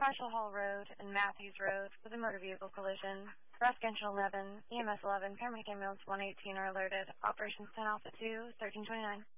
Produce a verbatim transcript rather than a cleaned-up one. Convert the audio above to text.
Marshall Hall Road and Matthews Road with a motor vehicle collision. Rescue Engine eleven, E M S eleven, paramedic ambulance one eighteen are alerted. Operations ten Alpha two, thirteen twenty-nine.